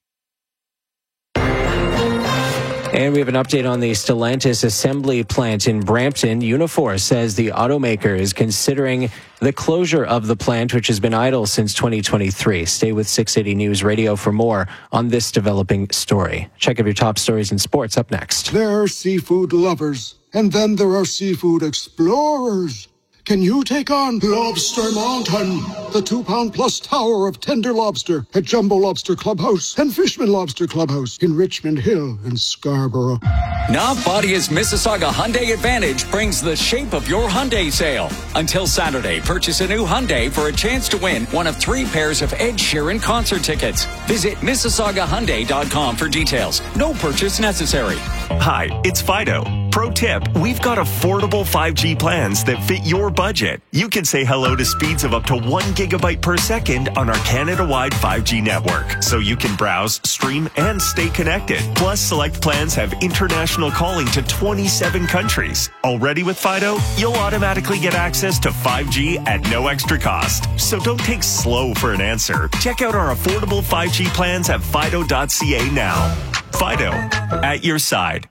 And we have an update on the Stellantis assembly plant in Brampton. Unifor says the automaker is considering the closure of the plant, which has been idle since twenty twenty-three. Stay with six eighty News Radio for more on this developing story. Check out your top stories in sports up next. There are seafood lovers, and then there are seafood explorers. Can you take on Lobster Mountain, the two-pound plus tower of tender lobster at Jumbo Lobster Clubhouse and Fishman Lobster Clubhouse in Richmond Hill and Scarborough? Now, Bodia's Mississauga Hyundai Advantage brings the shape of your Hyundai sale. Until Saturday, purchase a new Hyundai for a chance to win one of three pairs of Ed Sheeran concert tickets. Visit Mississauga Hyundai dot com for details. No purchase necessary. Hi, it's Fido. Pro tip, we've got affordable five G plans that fit your budget. You can say hello to speeds of up to one gigabyte per second on our Canada-wide five G network, so you can browse, stream, and stay connected. Plus, select plans have international calling to twenty-seven countries. Already with Fido, you'll automatically get access to five G at no extra cost. So don't take slow for an answer. Check out our affordable five G plans at fido dot c a now. Fido, at your side.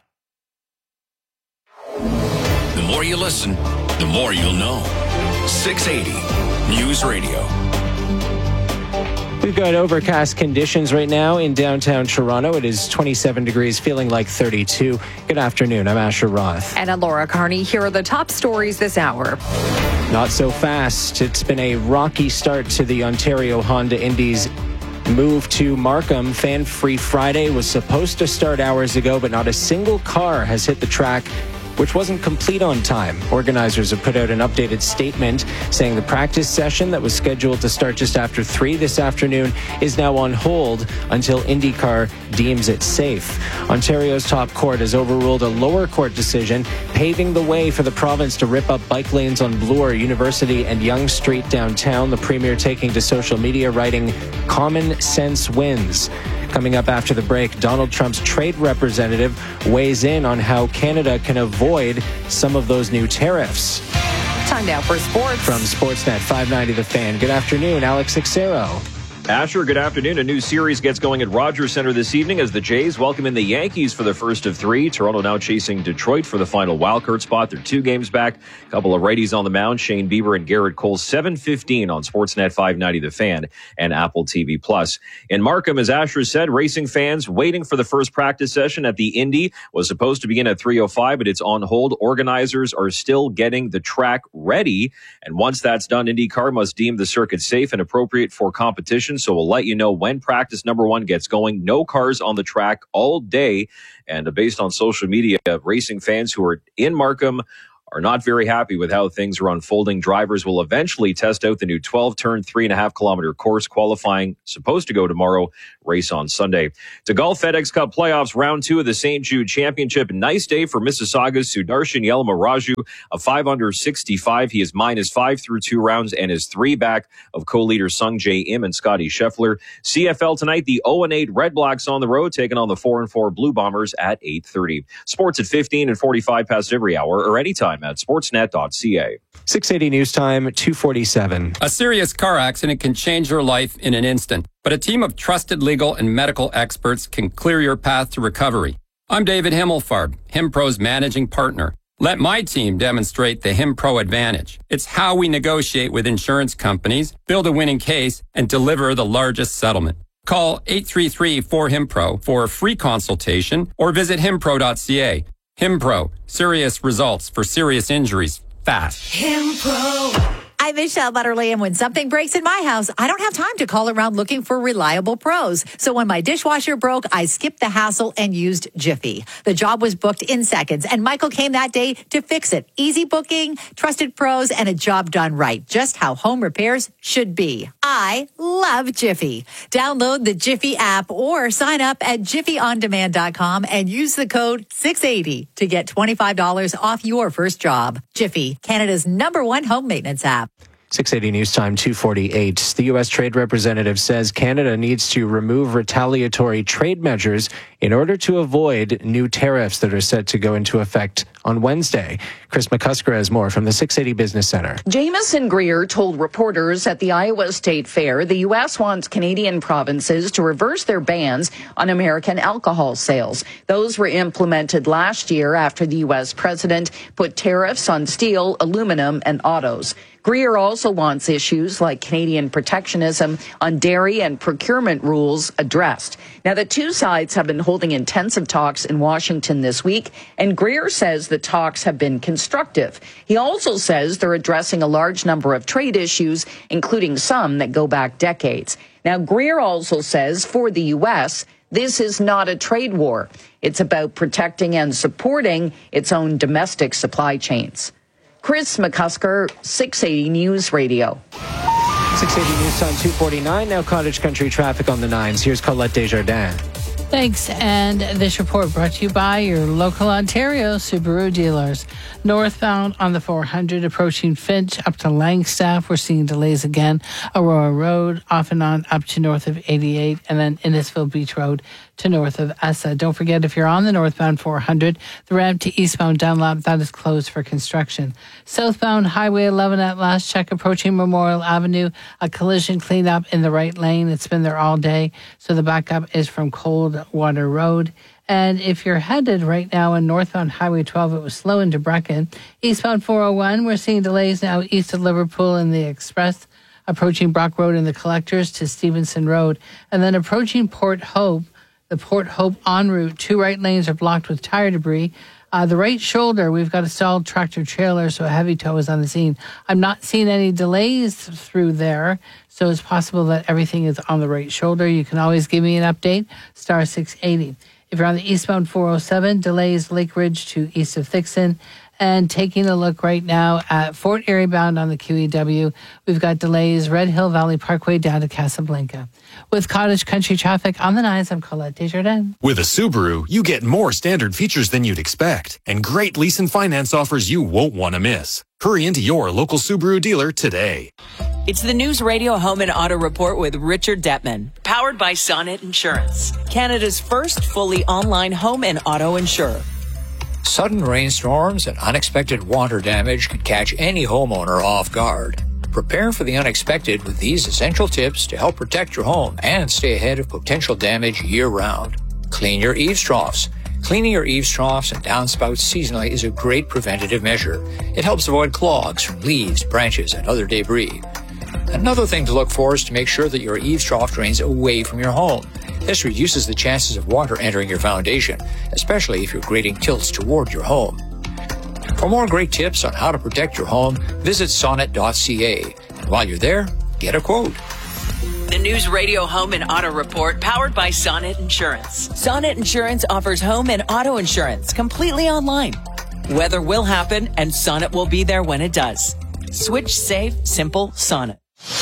The more you listen, the more you'll know. six eighty News Radio. We've got overcast conditions right now in downtown Toronto. It is twenty-seven degrees, feeling like thirty-two. Good afternoon. I'm Asher Roth. And I'm Laura Carney. Here are the top stories this hour. Not so fast. It's been a rocky start to the Ontario Honda Indy's move to Markham. Fan Free Friday was supposed to start hours ago, but not a single car has hit the track which wasn't complete on time. Organizers have put out an updated statement saying the practice session that was scheduled to start just after three this afternoon is now on hold until IndyCar deems it safe. Ontario's top court has overruled a lower court decision, paving the way for the province to rip up bike lanes on Bloor, University and Yonge Street downtown. The premier taking to social media, writing, "Common sense wins." Coming up after the break, Donald Trump's trade representative weighs in on how Canada can avoid some of those new tariffs. Time now for sports. From Sportsnet five ninety The Fan, good afternoon, Alex Xero. Asher, good afternoon. A new series gets going at Rogers Center this evening as the Jays welcome in the Yankees for the first of three. Toronto now chasing Detroit for the final wildcard spot. They're two games back. A couple of righties on the mound, Shane Bieber and Garrett Cole, seven fifteen on Sportsnet five ninety The Fan and Apple T V Plus. In Markham, as Asher said, racing fans waiting for the first practice session at the Indy was supposed to begin at three oh five, but it's on hold. Organizers are still getting the track ready. And once that's done, IndyCar must deem the circuit safe and appropriate for competition. So we'll let you know when practice number one gets going. No cars on the track all day. And based on social media, racing fans who are in Markham are not very happy with how things are unfolding. Drivers will eventually test out the new twelve-turn, three and a half kilometer course. Qualifying supposed to go tomorrow, race on Sunday. To golf, FedEx Cup playoffs, round two of the Saint Jude Championship. Nice day for Mississauga's Sudarshan Yelamaraju, a five under sixty-five. He is minus five through two rounds and is three back of co-leader Sung Jae Im and Scotty Scheffler. C F L tonight, the oh and eight Red Blacks on the road, taking on the four and four Blue Bombers at eight thirty. Sports at fifteen and forty-five past every hour or anytime at sportsnet dot c a. six eighty News Time, two forty-seven. A serious car accident can change your life in an instant, but a team of trusted legal and medical experts can clear your path to recovery. I'm David Himmelfarb, HimPro's managing partner. Let my team demonstrate the HimPro advantage. It's how we negotiate with insurance companies, build a winning case, and deliver the largest settlement. Call eight three three, four, HimPro for a free consultation or visit himpro dot c a. HimPro, serious results for serious injuries, fast. HimPro. I'm Michelle Butterly, and when something breaks in my house, I don't have time to call around looking for reliable pros. So when my dishwasher broke, I skipped the hassle and used Jiffy. The job was booked in seconds, and Michael came that day to fix it. Easy booking, trusted pros, and a job done right. Just how home repairs should be. I love Jiffy. Download the Jiffy app or sign up at jiffy on demand dot com and use the code six eighty to get twenty-five dollars off your first job. Jiffy, Canada's number one home maintenance app. six eighty News Time, two forty-eight. The U S Trade Representative says Canada needs to remove retaliatory trade measures in order to avoid new tariffs that are set to go into effect on Wednesday. Chris McCusker has more from the six eighty Business Center. Jamieson Greer told reporters at the Iowa State Fair the U S wants Canadian provinces to reverse their bans on American alcohol sales. Those were implemented last year after the U S president put tariffs on steel, aluminum, and autos. Greer also wants issues like Canadian protectionism on dairy and procurement rules addressed. Now, the two sides have been holding intensive talks in Washington this week, and Greer says the talks have been constructive. He also says they're addressing a large number of trade issues, including some that go back decades. Now, Greer also says for the U S, this is not a trade war. It's about protecting and supporting its own domestic supply chains. Chris McCusker, six eighty News Radio. six eighty News Time, two forty-nine. Now Cottage Country traffic on the nines. Here's Colette Desjardins. Thanks. And this report brought to you by your local Ontario Subaru dealers. Northbound on the four hundred, approaching Finch up to Langstaff. We're seeing delays again. Aurora Road, off and on up to north of eighty-eight, and then Innisfil Beach Road to north of Essa. Don't forget, if you're on the northbound four hundred, the ramp to eastbound Dunlop, that is closed for construction. Southbound Highway eleven at last check, approaching Memorial Avenue, a collision cleanup in the right lane. It's been there all day, so the backup is from Coldwater Road. And if you're headed right now on northbound Highway twelve, it was slow into Brecken. Eastbound four oh one, we're seeing delays now east of Liverpool in the Express, approaching Brock Road and the Collectors to Stevenson Road. And then approaching Port Hope, the Port Hope en route, two right lanes are blocked with tire debris. Uh, the right shoulder, we've got a stalled tractor trailer, so a heavy tow is on the scene. I'm not seeing any delays through there, so it's possible that everything is on the right shoulder. You can always give me an update, star six eighty. If you're on the eastbound four oh seven, delays Lake Ridge to east of Thixon. And taking a look right now at Fort Erie bound on the Q E W, we've got delays Red Hill Valley Parkway down to Casablanca. With Cottage Country traffic on the nines, I'm Colette Desjardins. With a Subaru, you get more standard features than you'd expect, and great lease and finance offers you won't want to miss. Hurry into your local Subaru dealer today. It's the News Radio Home and Auto Report with Richard Detman, powered by Sonnet Insurance, Canada's first fully online home and auto insurer. Sudden rainstorms and unexpected water damage can catch any homeowner off guard. Prepare for the unexpected with these essential tips to help protect your home and stay ahead of potential damage year-round. Clean your eaves troughs. Cleaning your eaves troughs and downspouts seasonally is a great preventative measure. It helps avoid clogs from leaves, branches, and other debris. Another thing to look for is to make sure that your eaves trough drains away from your home. This reduces the chances of water entering your foundation, especially if your grading tilts toward your home. For more great tips on how to protect your home, visit sonnet dot c a. And while you're there, get a quote. The News Radio Home and Auto Report, powered by Sonnet Insurance. Sonnet Insurance offers home and auto insurance completely online. Weather will happen, and Sonnet will be there when it does. Switch safe, simple, Sonnet.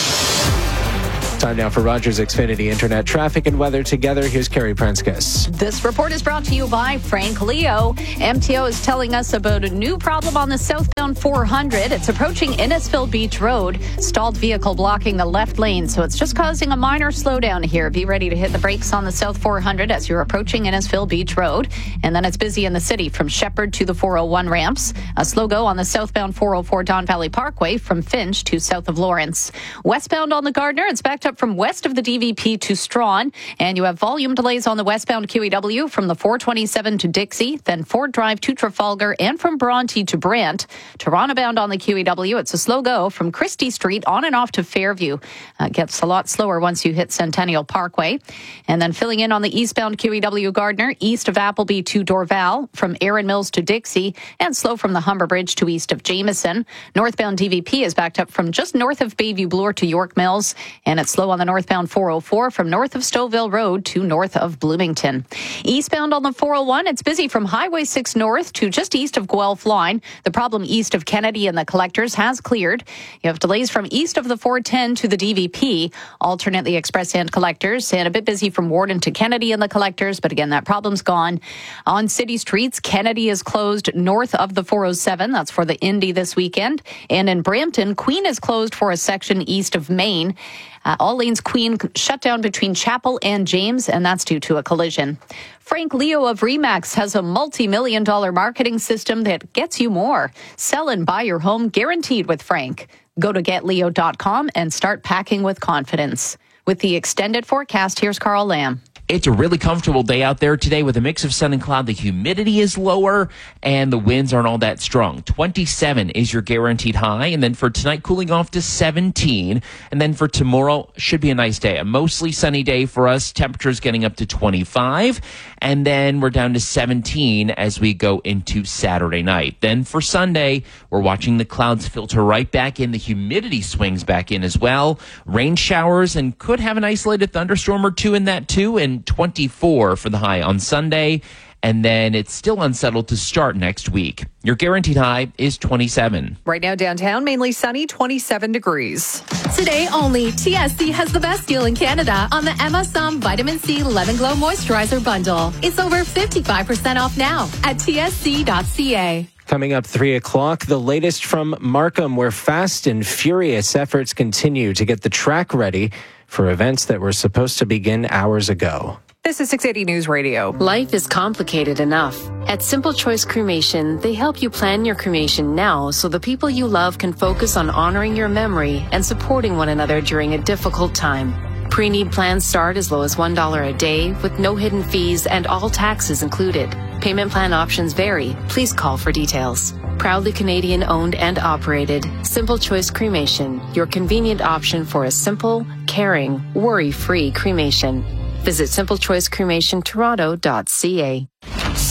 Time now for Rogers Xfinity Internet traffic and weather together. Here's Carrie Prenskus. This report is brought to you by Frank Leo. M T O is telling us about a new problem on the southbound four hundred. It's approaching Innisfil Beach Road. Stalled vehicle blocking the left lane, so it's just causing a minor slowdown here. Be ready to hit the brakes on the South four hundred as you're approaching Innisfil Beach Road. And then it's busy in the city from Shepherd to the four oh one ramps. A slow go on the southbound four oh four Don Valley Parkway from Finch to south of Lawrence. Westbound on the Gardner, it's backed up from west of the D V P to Strawn, and you have volume delays on the westbound Q E W from the four twenty-seven to Dixie, then Ford Drive to Trafalgar, and from Bronte to Brant. Toronto bound on the Q E W, it's a slow go from Christie Street on and off to Fairview. Uh, gets a lot slower once you hit Centennial Parkway. And then filling in on the eastbound Q E W Gardner, east of Appleby to Dorval, from Erin Mills to Dixie, and slow from the Humber Bridge to east of Jameson. Northbound D V P is backed up from just north of Bayview Bloor to York Mills, and it's slow on the northbound four oh four from north of Stouffville Road to north of Bloomington. Eastbound on the four oh one, it's busy from Highway six north to just east of Guelph Line. The problem east of Kennedy and the Collectors has cleared. You have delays from east of the four ten to the D V P, alternate the Express and Collectors, and a bit busy from Warden to Kennedy and the Collectors, but again, that problem's gone. On city streets, Kennedy is closed north of the four oh seven. That's for the Indy this weekend. And in Brampton, Queen is closed for a section east of Maine. Uh, all lanes Queen shut down between Chapel and James, and that's due to a collision. Frank Leo of Remax has a multi-million dollar marketing system that gets you more. Sell and buy your home guaranteed with Frank. Go to get leo dot com and start packing with confidence. With the extended forecast, here's Carl Lamb. It's a really comfortable day out there today with a mix of sun and cloud. The humidity is lower and the winds aren't all that strong. twenty-seven is your guaranteed high. And then for tonight, cooling off to seventeen. And then for tomorrow, should be a nice day. A mostly sunny day for us. Temperatures getting up to twenty-five. And then we're down to seventeen as we go into Saturday night. Then for Sunday, we're watching the clouds filter right back in. The humidity swings back in as well. Rain showers and could have an isolated thunderstorm or two in that too. And twenty-four for the high on Sunday, and then it's still unsettled to start next week. Your guaranteed high is twenty-seven. Right now downtown, mainly sunny, twenty-seven degrees. Today only, T S C has the best deal in Canada on the Emma Som Vitamin C Lemon Glow Moisturizer Bundle. It's over fifty-five percent off now at T S C dot C A. Coming up three o'clock, the latest from Markham, where fast and furious efforts continue to get the track ready for events that were supposed to begin hours ago. This is six eighty News Radio. Life is complicated enough. At Simple Choice Cremation, they help you plan your cremation now so the people you love can focus on honoring your memory and supporting one another during a difficult time. Pre-need plans start as low as one dollar a day with no hidden fees and all taxes included. Payment plan options vary. Please call for details. Proudly Canadian owned and operated, Simple Choice Cremation, your convenient option for a simple, caring, worry-free cremation. Visit simple choice cremation toronto dot c a.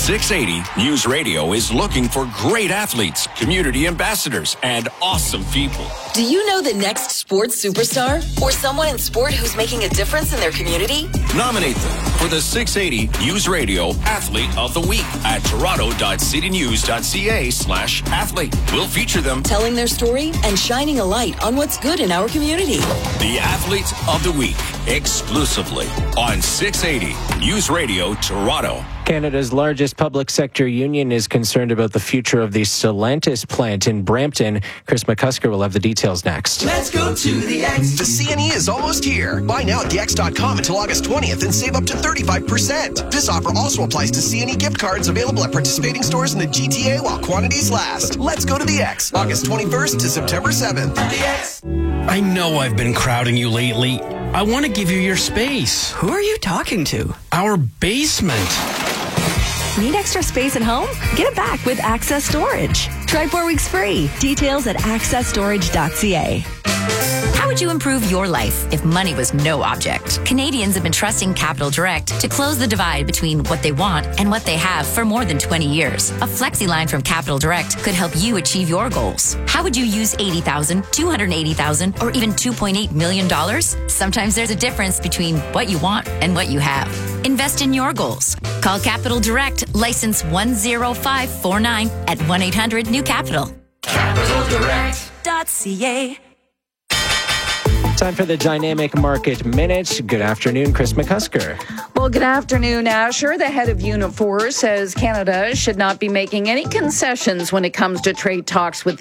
six eighty News Radio is looking for great athletes, community ambassadors, and awesome people. Do you know the next sports superstar? Or someone in sport who's making a difference in their community? Nominate them for the six eighty News Radio Athlete of the Week at toronto.citynews.ca slash athlete. We'll feature them telling their story and shining a light on what's good in our community. The Athlete of the Week, exclusively on six eighty News Radio Toronto. Canada's largest public sector union is concerned about the future of the Stellantis plant in Brampton. Chris McCusker will have the details next. Let's go to the X. The C N E is almost here. Buy now at the x dot com until August twentieth and save up to thirty-five percent. This offer also applies to C N E gift cards available at participating stores in the G T A while quantities last. Let's go to the X. August twenty-first to September seventh. The X. I know I've been crowding you lately. I want to give you your space. Who are you talking to? Our basement. Need extra space at home? Get it back with Access Storage. Try four weeks free. Details at access storage dot c a. How would you improve your life if money was no object? Canadians have been trusting Capital Direct to close the divide between what they want and what they have for more than twenty years. A flexi line from Capital Direct could help you achieve your goals. How would you use eighty thousand dollars, two hundred eighty thousand dollars, or even two point eight million dollars? Sometimes there's a difference between what you want and what you have. Invest in your goals. Call Capital Direct, license one zero five four nine at one eight hundred new capital. capital direct dot c a. Time for the Dynamic Market Minute. Good afternoon, Chris McCusker. Well, good afternoon, Asher. The head of Unifor says Canada should not be making any concessions when it comes to trade talks with the